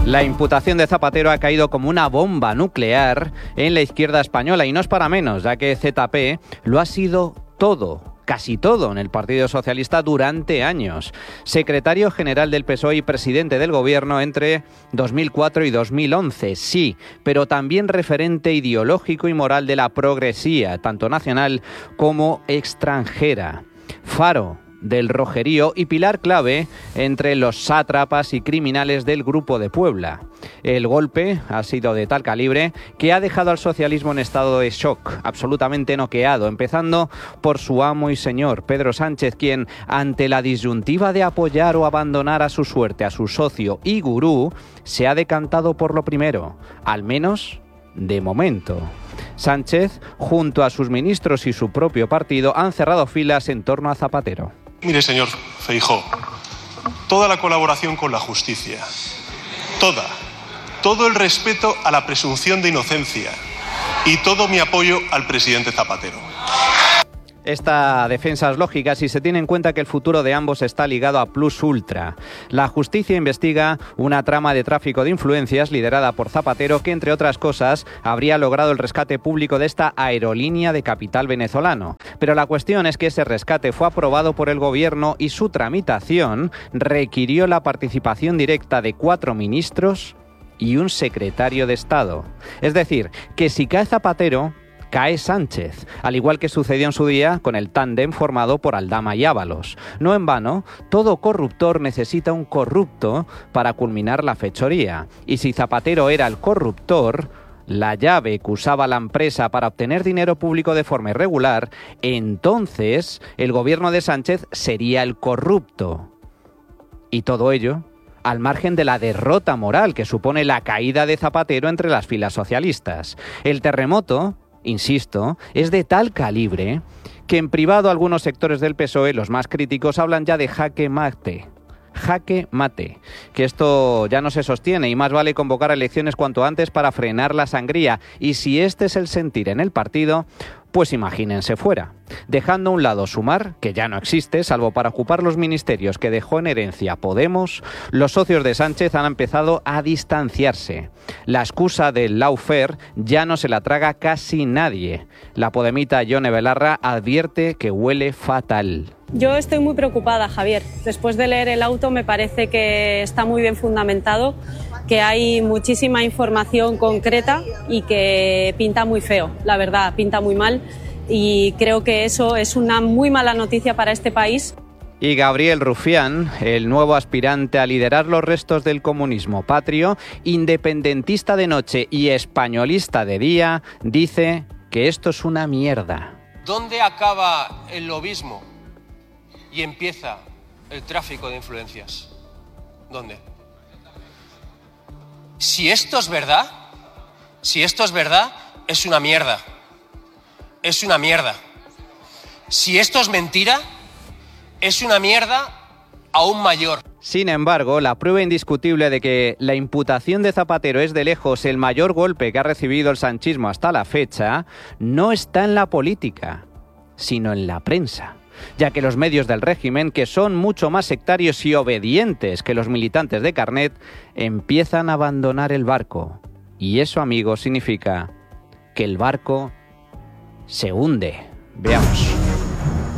La imputación de Zapatero ha caído como una bomba nuclear en la izquierda española y no es para menos, ya que ZP lo ha sido todo. Casi todo en el Partido Socialista durante años. Secretario general del PSOE y presidente del Gobierno entre 2004 y 2011, sí, pero también referente ideológico y moral de la progresía, tanto nacional como extranjera. Faro del Rojerío y pilar clave entre los sátrapas y criminales del Grupo de Puebla. El golpe ha sido de tal calibre que ha dejado al socialismo en estado de shock, absolutamente noqueado, empezando por su amo y señor, Pedro Sánchez, quien, ante la disyuntiva de apoyar o abandonar a su suerte a su socio y gurú, se ha decantado por lo primero, al menos de momento. Sánchez, junto a sus ministros y su propio partido, han cerrado filas en torno a Zapatero. Mire, señor Feijóo, toda la colaboración con la justicia, todo el respeto a la presunción de inocencia y todo mi apoyo al presidente Zapatero. Esta defensa es lógica si se tiene en cuenta que el futuro de ambos está ligado a Plus Ultra. La justicia investiga una trama de tráfico de influencias liderada por Zapatero que, entre otras cosas, habría logrado el rescate público de esta aerolínea de capital venezolano. Pero la cuestión es que ese rescate fue aprobado por el gobierno y su tramitación requirió la participación directa de 4 ministros y un secretario de Estado. Es decir, que si cae Zapatero, cae Sánchez, al igual que sucedió en su día con el tándem formado por Aldama y Ábalos. No en vano, todo corruptor necesita un corrupto para culminar la fechoría. Y si Zapatero era el corruptor, la llave que usaba la empresa para obtener dinero público de forma irregular, entonces el gobierno de Sánchez sería el corrupto. Y todo ello al margen de la derrota moral que supone la caída de Zapatero entre las filas socialistas. El terremoto, insisto, es de tal calibre que en privado algunos sectores del PSOE, los más críticos, hablan ya de jaque mate, que esto ya no se sostiene y más vale convocar elecciones cuanto antes para frenar la sangría. Y si este es el sentir en el partido, pues imagínense fuera, dejando a un lado Sumar, que ya no existe, salvo para ocupar los ministerios que dejó en herencia Podemos. Los socios de Sánchez han empezado a distanciarse. La excusa del lawfare ya no se la traga casi nadie. La podemita Yone Belarra advierte que huele fatal. Yo estoy muy preocupada, Javier. Después de leer el auto me parece que está muy bien fundamentado, que hay muchísima información concreta y que pinta muy feo, la verdad, pinta muy mal, y creo que eso es una muy mala noticia para este país. Y Gabriel Rufián, el nuevo aspirante a liderar los restos del comunismo patrio, independentista de noche y españolista de día, dice que esto es una mierda. ¿Dónde acaba el lobismo y empieza el tráfico de influencias? ¿Dónde? Si esto es verdad, es una mierda. Es una mierda. Si esto es mentira, es una mierda aún mayor. Sin embargo, la prueba indiscutible de que la imputación de Zapatero es de lejos el mayor golpe que ha recibido el sanchismo hasta la fecha, no está en la política, sino en la prensa, ya que los medios del régimen, que son mucho más sectarios y obedientes que los militantes de carnet, empiezan a abandonar el barco. Y eso, amigos, significa que el barco se hunde. Veamos.